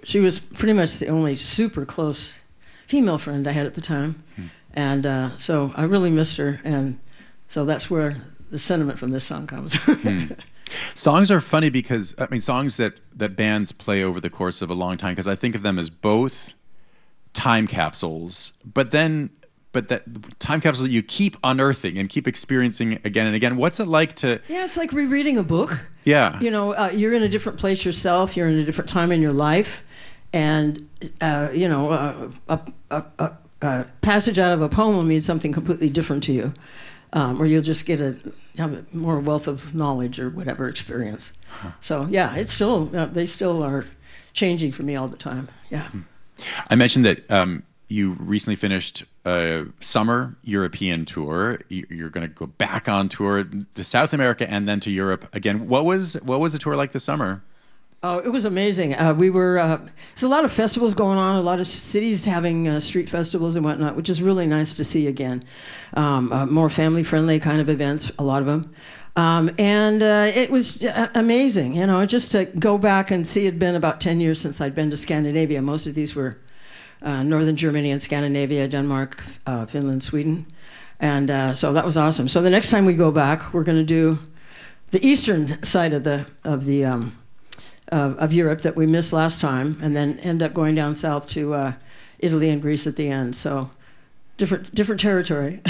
She was pretty much the only super close female friend I had at the time. And so I really missed her. And so that's where the sentiment from this song comes. Songs are funny because, I mean, songs that bands play over the course of a long time, because I think of them as both time capsules, but that time capsule that you keep unearthing and keep experiencing again and again. What's it like to... Yeah, it's like rereading a book. Yeah. You know, you're in a different place yourself. You're in a different time in your life. And, a passage out of a poem will mean something completely different to you. Or you'll just have a more wealth of knowledge or whatever experience. So, yeah, it's still... they still are changing for me all the time. Yeah. I mentioned that you recently finished a summer European tour. You're going to go back on tour to South America and then to Europe again. What was a tour like this summer? Oh, it was amazing. There's a lot of festivals going on, a lot of cities having street festivals and whatnot, which is really nice to see again. More family-friendly kind of events, a lot of them. And it was amazing, just to go back and see. It had been about 10 years since I'd been to Scandinavia. Most of these were northern Germany and Scandinavia, Denmark, Finland, Sweden. And so that was awesome. So the next time we go back, we're going to do the eastern side of Europe that we missed last time, and then end up going down south to Italy and Greece at the end. So different territory.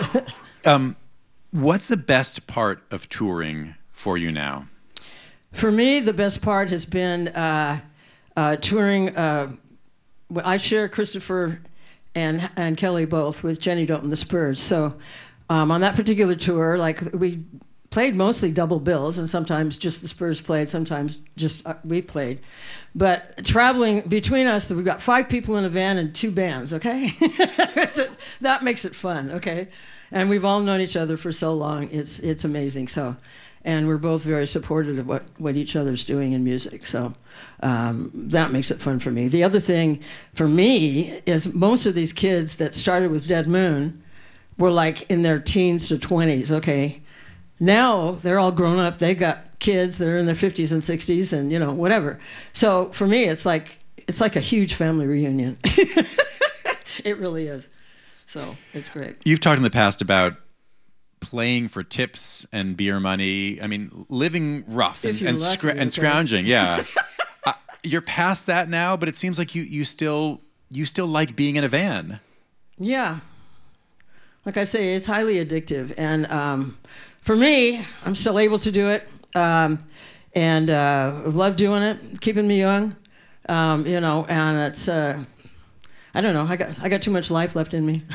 What's the best part of touring for you now? For me, the best part has been touring. I share Christopher and Kelly both with Jenny Doten, the Spurs. So on that particular tour, we played mostly double bills, and sometimes just the Spurs played, sometimes just we played. But traveling between us, we've got 5 people in a van and 2 bands, okay? That makes it fun, okay? And we've all known each other for so long. It's amazing. So, and we're both very supportive of what each other's doing in music. So that makes it fun for me. The other thing for me is most of these kids that started with Dead Moon were like in their teens to 20s, okay? Now they're all grown up. They got kids. They're in their 50s and 60s and, whatever. So for me, it's like a huge family reunion. It really is. So it's great. You've talked in the past about playing for tips and beer money. I mean, living rough and scrounging. Yeah. You're past that now, but it seems like you still like being in a van. Yeah. Like I say, it's highly addictive. And for me, I'm still able to do it. And love doing it, keeping me young. And it's... I don't know. I got too much life left in me.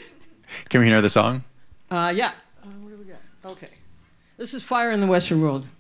Can we hear the song? Yeah. What do we got? Okay. This is Fire in the Western World.